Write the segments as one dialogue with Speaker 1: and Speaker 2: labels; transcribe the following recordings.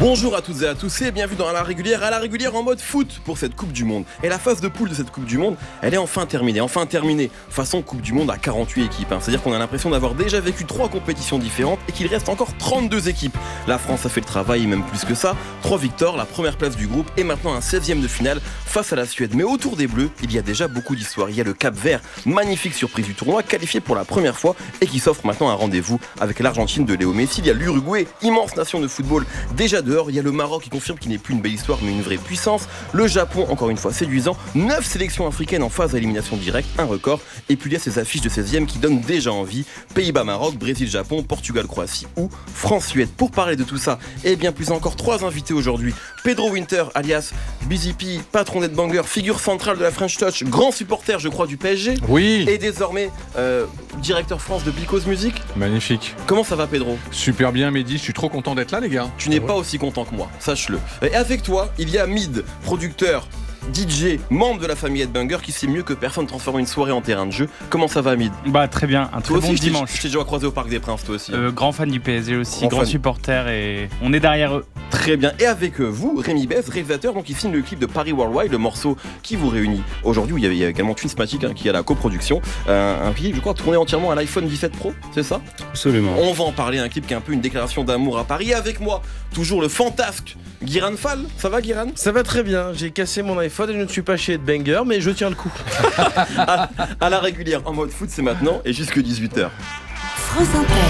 Speaker 1: Bonjour à toutes et à tous et bienvenue dans À la régulière en mode foot pour cette Coupe du Monde. Et la phase de poule de cette Coupe du Monde, elle est enfin terminée, façon Coupe du Monde à 48 équipes. C'est-à-dire qu'on a l'impression d'avoir déjà vécu 3 compétitions différentes et qu'il reste encore 32 équipes. La France a fait le travail et même plus que ça, 3 victoires, la première place du groupe et maintenant un 16e de finale face à la Suède. Mais autour des Bleus, il y a déjà beaucoup d'histoires. Il y a le Cap-Vert, magnifique surprise du tournoi, qualifié pour la première fois et qui s'offre maintenant un rendez-vous avec l'Argentine de Léo Messi. Il y a l'Uruguay, immense nation de football, déjà dehors. Il y a le Maroc qui confirme qu'il n'est plus une belle histoire mais une vraie puissance. Le Japon, encore une fois séduisant. 9 sélections africaines en phase à élimination directe, un record. Et puis il y a ces affiches de 16e qui donnent déjà envie. Pays-Bas-Maroc, Brésil-Japon, Portugal-Croatie ou France-Suède. Pour parler de tout ça et bien plus encore, 3 invités aujourd'hui. Pedro Winter, alias Busy P, patron d'Headbanger, figure centrale de la French Touch, grand supporter je crois du PSG.
Speaker 2: Oui.
Speaker 1: Et désormais directeur France de Because Music.
Speaker 2: Magnifique.
Speaker 1: Comment ça va Pedro ?
Speaker 2: Super bien Mehdi, je suis trop content d'être là les gars.
Speaker 1: Tu n'es pas aussi content que moi, sache-le. Et avec toi, il y a Mid, producteur, DJ, membre de la famille Headbanger qui sait mieux que personne transformer une soirée en terrain de jeu. Comment ça va Mid ?
Speaker 3: Bah très bien, un très
Speaker 1: toi
Speaker 3: bon
Speaker 1: aussi,
Speaker 3: dimanche.
Speaker 1: Je t'ai déjà croisé au Parc des Princes, toi aussi.
Speaker 3: Grand fan du PSG aussi, grand
Speaker 1: fan.
Speaker 3: supporter et on est derrière eux.
Speaker 1: Très bien. Et avec vous, Rémi Bez, réalisateur, donc il signe le clip de Paris Worldwide, le morceau qui vous réunit aujourd'hui, où il y a également Twinsmatic qui est à la coproduction. Un clip, je crois, tourné entièrement à l'iPhone 17 Pro, c'est ça ?
Speaker 4: Absolument.
Speaker 1: On va en parler, un clip qui est un peu une déclaration d'amour à Paris. Et avec moi, toujours le fantasque Guiran Fall. Ça va Guiran ?
Speaker 4: Ça va très bien, j'ai cassé mon iPhone et je ne suis pas chez Headbanger, mais je tiens le coup.
Speaker 1: à la régulière, en mode foot, c'est maintenant et jusque 18h.
Speaker 5: France Inter.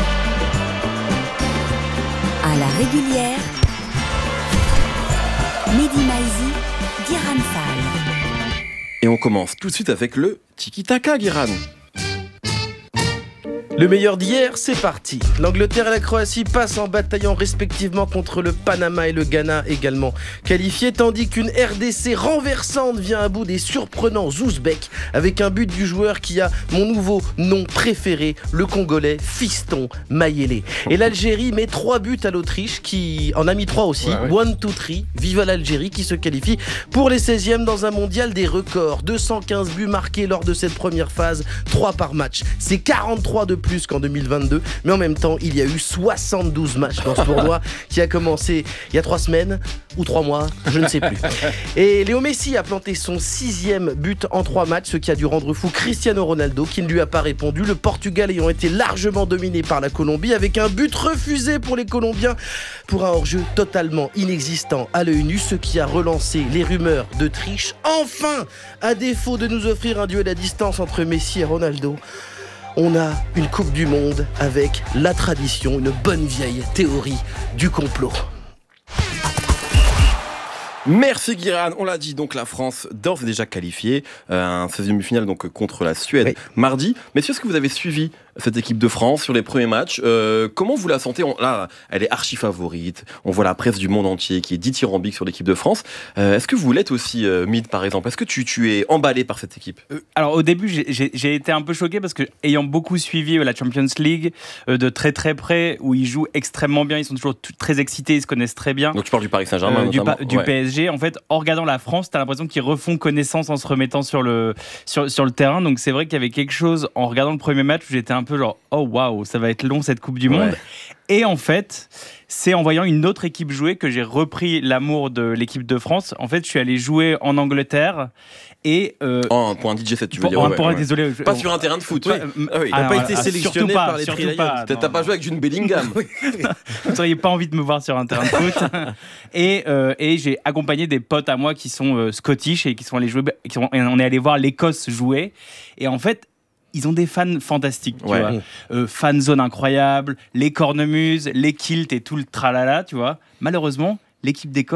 Speaker 5: À la régulière. Mehdi Maizi, Guiran Fall.
Speaker 1: Et on commence tout de suite avec le tiki-taka, Guiran.
Speaker 4: Le meilleur d'hier, c'est parti. L'Angleterre et la Croatie passent en bataillant respectivement contre le Panama et le Ghana également qualifiés, tandis qu'une RDC renversante vient à bout des surprenants Ouzbeks avec un but du joueur qui a mon nouveau nom préféré, le Congolais Fiston Mayele. Et l'Algérie met 3 buts à l'Autriche qui en a mis 3 aussi. 1, 2, 3, vive l'Algérie qui se qualifie pour les 16e dans un mondial des records. 215 buts marqués lors de cette première phase, 3 par match. C'est 43 de plus qu'en 2022, mais en même temps il y a eu 72 matchs dans ce tournoi qui a commencé il y a 3 semaines ou 3 mois, je ne sais plus. Et Léo Messi a planté son 6e but en 3 matchs, ce qui a dû rendre fou Cristiano Ronaldo qui ne lui a pas répondu, le Portugal ayant été largement dominé par la Colombie avec un but refusé pour les Colombiens pour un hors-jeu totalement inexistant à l'œil nu, ce qui a relancé les rumeurs de triche. Enfin, à défaut de nous offrir un duel à distance entre Messi et Ronaldo, on a une Coupe du Monde avec la tradition, une bonne vieille théorie du complot.
Speaker 1: Merci Guiran, on l'a dit, donc la France d'ores et déjà qualifiée, un 16e finale donc contre la Suède mardi. Messieurs, est-ce que vous avez suivi cette équipe de France sur les premiers matchs ? Comment vous la sentez ? Là, elle est archi favorite, on voit la presse du monde entier qui est dithyrambique sur l'équipe de France. Est-ce que vous l'êtes aussi, Mid par exemple ? Est-ce que tu es emballé par cette équipe ?
Speaker 3: Alors au début, j'ai été un peu choqué parce que ayant beaucoup suivi la Champions League de très très près, où ils jouent extrêmement bien, ils sont toujours très excités, ils se connaissent très bien.
Speaker 1: Donc tu parles du Paris Saint-Germain notamment.
Speaker 3: Du PSG. En fait, en regardant la France, t'as l'impression qu'ils refont connaissance en se remettant sur le terrain. Donc c'est vrai qu'il y avait quelque chose en regardant le premier match où j'étais un peu genre oh waouh, ça va être long cette Coupe du Monde. Et en fait, c'est en voyant une autre équipe jouer que j'ai repris l'amour de l'équipe de France. En fait, je suis allé jouer en Angleterre et
Speaker 1: pour un DJ set, tu veux dire
Speaker 3: Désolé,
Speaker 1: pas sur un terrain de foot.
Speaker 4: T'as pas été sélectionné par les Tri-Lions.
Speaker 1: T'as pas joué avec Jude Bellingham.
Speaker 3: Vous n'auriez pas envie de me voir sur un terrain de foot. Et j'ai accompagné des potes à moi qui sont scottish et qui sont allés jouer. On est allé voir l'Écosse jouer. Et en fait, ils ont des fans fantastiques, tu vois. Fan zone incroyable, les cornemuses, les kilts et tout le tralala, tu vois. Malheureusement, l'équipe d'Écosse